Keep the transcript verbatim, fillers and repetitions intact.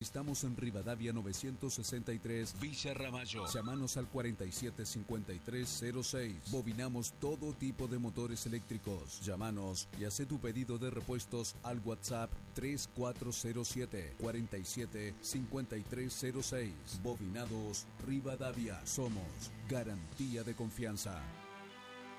Estamos en Rivadavia novecientos sesenta y tres, Villa Ramallo. Llámanos al cuarenta y siete cincuenta y tres cero seis. Bobinamos todo tipo de motores eléctricos. Llámanos y haz tu pedido de repuestos al WhatsApp tres cuatro cero siete, cuarenta y siete cincuenta y tres cero seis. Bobinados Rivadavia. Somos garantía de confianza.